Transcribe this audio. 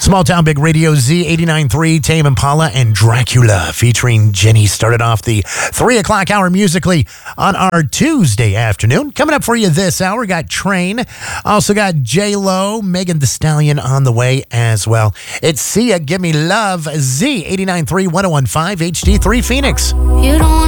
Small Town Big Radio Z89.3, Tame Impala and Dracula featuring Jenny started off the 3 o'clock hour musically on our Tuesday afternoon. Coming up for you this hour, got Train. Also got J-Lo, Megan Thee Stallion on the way as well. It's Sia, Give Me Love, Z89.3, 101.5, HD3 Phoenix. You don't